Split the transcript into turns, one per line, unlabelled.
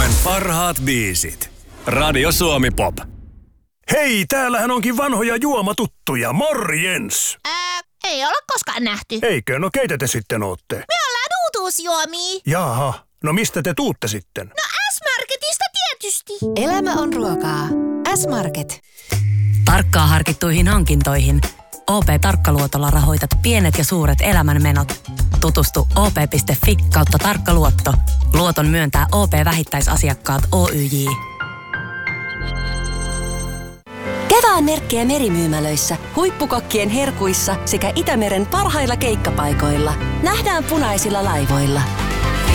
Elämän parhaat biisit. Radio Suomi Pop.
Hei, täällähän onkin vanhoja juomatuttuja. Morjens!
Ei olla koskaan nähty.
Eikö? No keitä te sitten ootte?
Me ollaan uutuusjuomia.
Jaha, no mistä te tuutte sitten?
No S-Marketista tietysti.
Elämä on ruokaa. S-Market.
Tarkkaan harkittuihin hankintoihin. OP-tarkkaluotolla rahoitat pienet ja suuret elämänmenot. Tutustu op.fi/tarkkaluotto. Luoton myöntää OP-vähittäisasiakkaat Oyj.
Kevään merkkejä merimyymälöissä, huippukokkien herkuissa sekä Itämeren parhailla keikkapaikoilla. Nähdään punaisilla laivoilla.